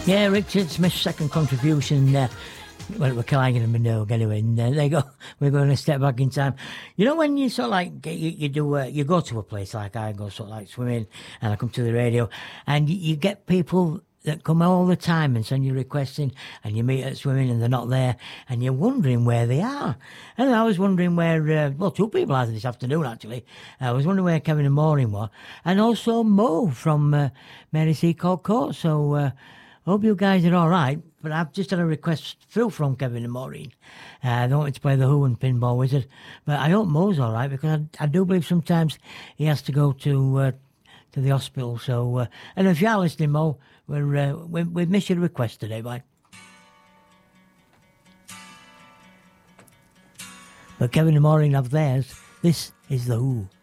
Yeah, Richard Smith's second contribution. Well, we're clanging in Minogue anyway, and there you go. We're going to step back in time. You know, when you sort of like you go to a place like I go, sort of like swimming, and I come to the radio, and you get people that come all the time and send you requests in, and you meet at swimming and they're not there, and you're wondering where they are. And I was wondering where, two people are this afternoon actually. I was wondering where Kevin and Maureen were, and also Mo from Mary Seacole Court. So hope you guys are all right. But I've just had a request through from Kevin and Maureen. They wanted to play The Who and Pinball Wizard, but I hope Mo's all right, because I do believe sometimes he has to go to the hospital. So, and if you are listening, Mo, we missed your request today, bye. But Kevin and Maureen have theirs. This is The Who.